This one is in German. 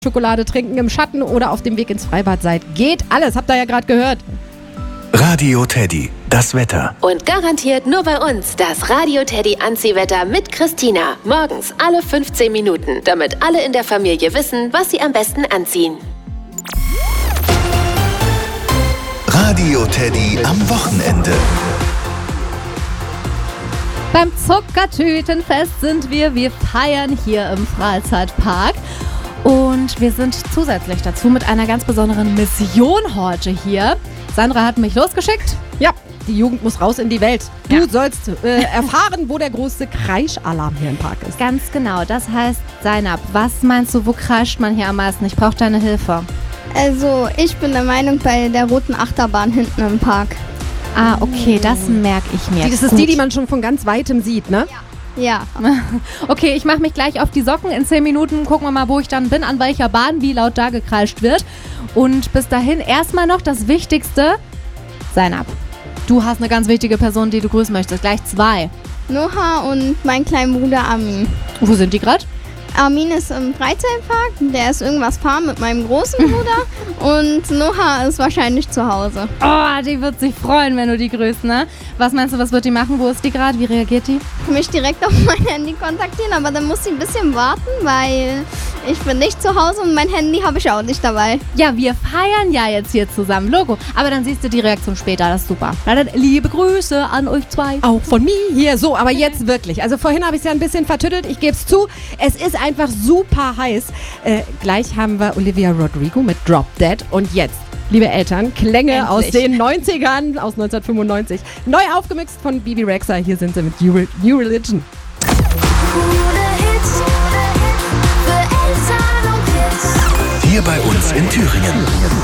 Schokolade trinken im Schatten oder auf dem Weg ins Freibad seid. Geht alles, habt ihr ja gerade gehört. Radio Teddy, das Wetter. Und garantiert nur bei uns das Radio Teddy Anziehwetter mit Christina. Morgens alle 15 Minuten, damit alle in der Familie wissen, was sie am besten anziehen. Radio Teddy am Wochenende. Beim Zuckertütenfest sind wir. Wir feiern hier im Freizeitpark. Und wir sind zusätzlich dazu mit einer ganz besonderen Mission heute hier. Sandra hat mich losgeschickt. Ja, die Jugend muss raus in die Welt. Du sollst erfahren, wo der größte Kreischalarm hier im Park ist. Ganz genau. Das heißt, Zainab, was meinst du, wo kreischt man hier am meisten? Ich brauche deine Hilfe. Also, ich bin der Meinung, bei der roten Achterbahn hinten im Park. Ah, okay, das merke ich mir. Das ist die man schon von ganz Weitem sieht, ne? Ja. Okay, ich mache mich gleich auf die Socken. In 10 Minuten gucken wir mal, wo ich dann bin, an welcher Bahn, wie laut da gekreischt wird. Und bis dahin erstmal noch das Wichtigste. Zainab, du hast eine ganz wichtige Person, die du grüßen möchtest. Gleich 2. Noah und mein kleiner Bruder Armin. Wo sind die gerade? Armin ist im Freizeitpark, der ist irgendwas fahren mit meinem großen Bruder und Noah ist wahrscheinlich zu Hause. Oh, die wird sich freuen, wenn du die grüßt, ne? Was meinst du, was wird die machen? Wo ist die gerade? Wie reagiert die? Mich direkt auf mein Handy kontaktieren, aber dann muss sie ein bisschen warten, weil ich bin nicht zu Hause und mein Handy habe ich auch nicht dabei. Ja, wir feiern ja jetzt hier zusammen, Logo. Aber dann siehst du die Reaktion später, das ist super. Na dann, liebe Grüße an euch 2. Auch von mir hier. So, aber jetzt wirklich. Also vorhin habe ich es ja ein bisschen vertüttelt, ich gebe es zu. Es ist einfach super heiß. Gleich haben wir Olivia Rodrigo mit Drop Dead. Und jetzt, liebe Eltern, Klänge Endlich. aus den 90ern, aus 1995. Neu aufgemixt von Bibi Rexha. Hier sind sie mit New Religion. Hier bei uns in Thüringen.